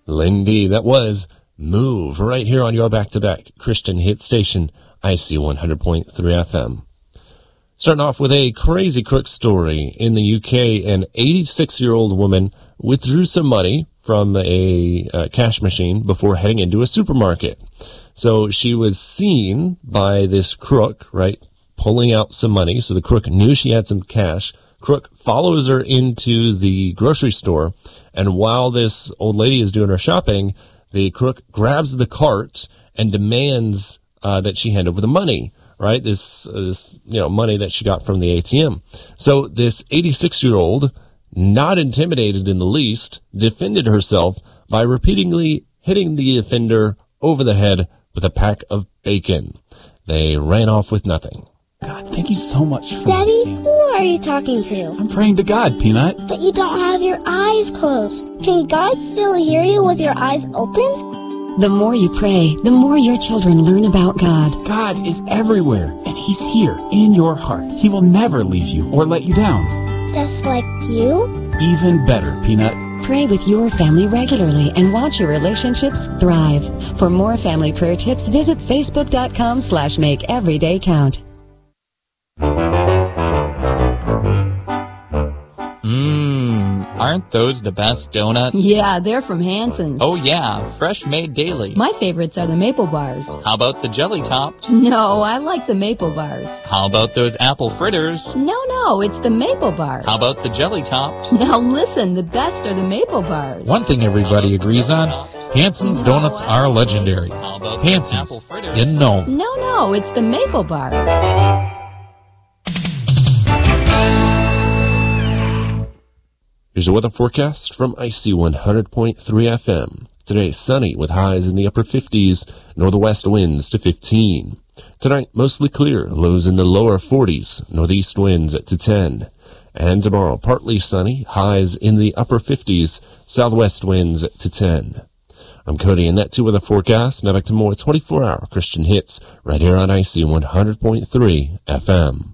Lindy, that was Move right here on your back-to-back Christian hit station, IC 100.3 FM. Starting off with a crazy crook story. In the UK, an 86-year-old woman withdrew some money from a cash machine before heading into a supermarket. So she was seen by this crook, right, pulling out some money. So the crook knew she had some cash. Crook follows her into the grocery store, and while this old lady is doing her shopping, the crook grabs the cart and demands that she hand over the money, right? This money that she got from the ATM. So this 86-year-old, not intimidated in the least, defended herself by repeatedly hitting the offender over the head with a pack of bacon. They ran off with nothing. God, thank you so much for Daddy, who are you talking to? I'm praying to God, Peanut. But you don't have your eyes closed. Can God still hear you with your eyes open? The more you pray, the more your children learn about God. God is everywhere, and He's here in your heart. He will never leave you or let you down. Just like you? Even better, Peanut. Pray with your family regularly and watch your relationships thrive. For more family prayer tips, visit facebook.com/makeeverydaycount. Aren't those the best donuts? Yeah, they're from Hanson's. Oh yeah, fresh made daily. My favorites are the maple bars. How about the jelly topped? No, I like the maple bars. How about those apple fritters? No, it's the maple bars. How about the jelly topped? Now listen, the best are the maple bars. One thing everybody agrees on, Hanson's donuts are legendary. Hanson's in Nome. No, it's the maple bars. Here's a weather forecast from IC 100.3 FM. Today, sunny with highs in the upper 50s, northwest winds to 15. Tonight, mostly clear, lows in the lower 40s, northeast winds to 10. And tomorrow, partly sunny, highs in the upper 50s, southwest winds to 10. I'm Cody, and that's your weather forecast. Now back to more 24-hour Christian hits right here on IC 100.3 FM.